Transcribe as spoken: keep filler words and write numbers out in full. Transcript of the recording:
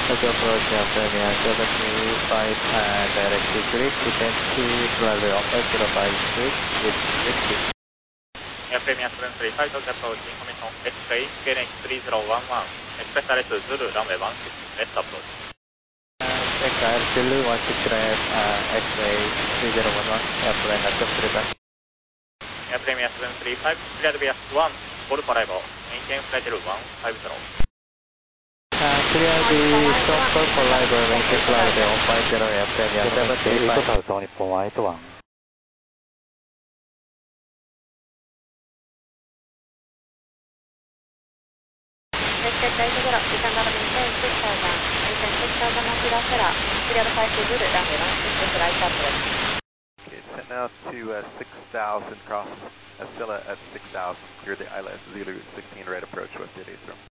Tokyo approach uh, Premier seven three five and direct to three, descent to runway one five zero five six with sixty. Air Premier seven three five, Tokyo approach information X-ray, K N H three zero one one, express R S Zulu, runway one six, left approach. Uh, X-ray Zulu one six left, uh, X-ray three zero one one, airplane at Tokyo Return. Air Premier seven three five, cleared via one, full for arrival, maintain flight level one five zero. Uh, clear the stop call for arrival, maintain flight level one five zero, Air Premier seven three five. Total Tony for White one. Estate eight zero, descend and maintain six thousand, maintain six thousand Akira Stella, cleared five two Zulu, runway one six with right approach. Okay, set now to uh, six thousand, cross Stella at six thousand, clear the I L S Zulu sixteen right approach with the Astro.